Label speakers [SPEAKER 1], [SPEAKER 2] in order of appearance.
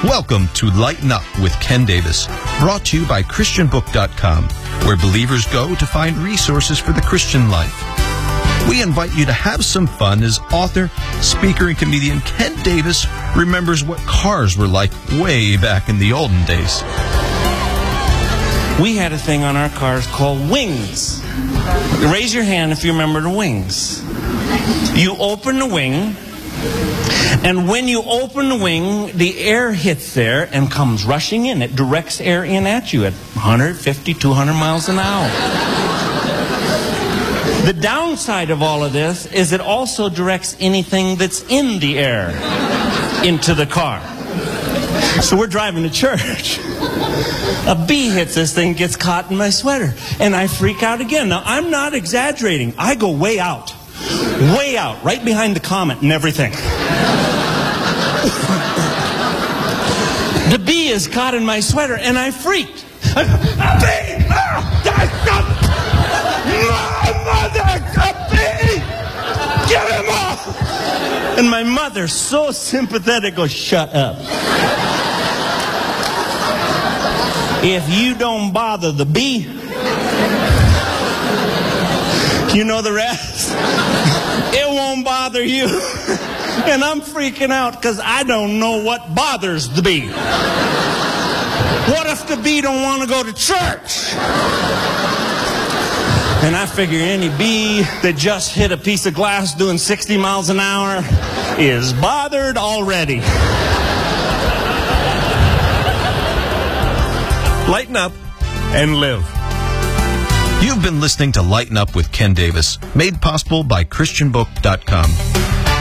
[SPEAKER 1] Welcome to Lighten Up with Ken Davis, brought to you by ChristianBook.com, where believers go to find resources for the Christian life. We invite you to have some fun as author, speaker, and comedian Ken Davis remembers what cars were like way back in the olden days.
[SPEAKER 2] We had a thing on our cars called wings. Raise your hand if you remember the wings. You open the wing, and when you open the wing, the air hits there and comes rushing in. It directs air in at you at 150, 200 miles an hour. The downside of all of this is it also directs anything that's in the air into the car. So we're driving to church. A bee hits this thing, gets caught in my sweater, and I freak out again. Now, I'm not exaggerating. I go way out, right behind the comet and everything. The bee is caught in my sweater, and I freaked. A bee! A bee! Get him off! And my mother, so sympathetic, goes, "Shut up. If you don't bother the bee, you know the rest. It won't bother you." And I'm freaking out because I don't know what bothers the bee. What if the bee don't want to go to church? And I figure any bee that just hit a piece of glass doing 60 miles an hour is bothered already.
[SPEAKER 3] Lighten up and live.
[SPEAKER 1] You've been listening to Lighten Up with Ken Davis, made possible by ChristianBook.com.